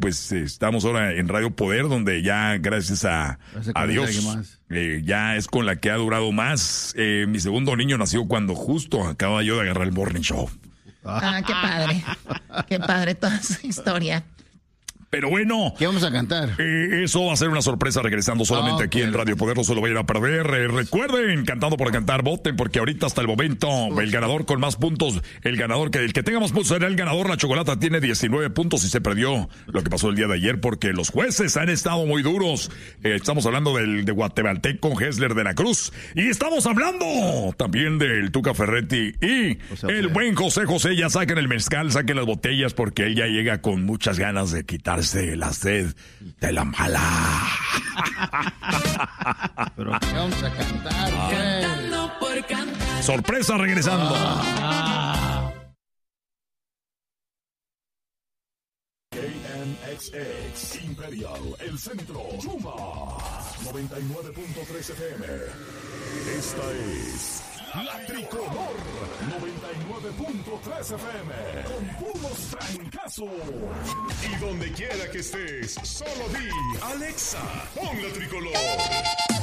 pues estamos ahora en Radio Poder, donde ya gracias a Dios ya es con la que ha durado más. Mi segundo niño nació cuando justo acababa yo de agarrar el Morning Show. Qué padre toda esa historia. Pero bueno, ¿qué vamos a cantar? Eso va a ser una sorpresa regresando solamente aquí en Radio Poder, no se lo vayan a perder. Recuerden, Cantando por Cantar, voten, porque ahorita hasta el momento el ganador con más puntos, el que tenga más puntos será el ganador. La Chocolata tiene 19 puntos y se perdió lo que pasó el día de ayer porque los jueces han estado muy duros. Estamos hablando de guatemalteco Hessler de la Cruz y estamos hablando también del Tuca Ferretti y el buen José José. Ya saquen el mezcal, saquen las botellas porque él ya llega con muchas ganas de quitarse la sed de la mala. Pero ¿qué vamos a cantar? Cantando por cantar. Sorpresa regresando. KNXX Imperial, el centro, Yuma 99.3 FM. Esta es La Tricolor 99.3 FM con puros trancazos. Y donde quiera que estés, solo di Alexa, pon La Tricolor.